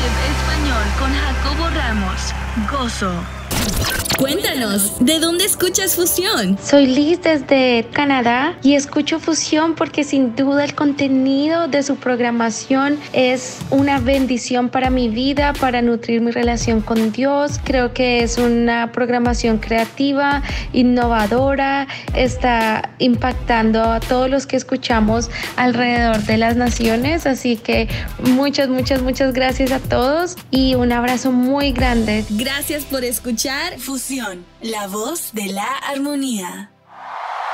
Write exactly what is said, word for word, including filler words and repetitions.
Español con Jacobo Ramos. Gozo. Cuéntanos, ¿de dónde escuchas Fusión? Soy Liz desde Canadá y escucho Fusión porque sin duda el contenido de su programación es una bendición para mi vida, para nutrir mi relación con Dios. Creo que es una programación creativa, innovadora, está impactando a todos los que escuchamos alrededor de las naciones. Así que muchas, muchas, muchas gracias a todos y un abrazo muy grande. Gracias por escuchar Fusión, la voz de la armonía.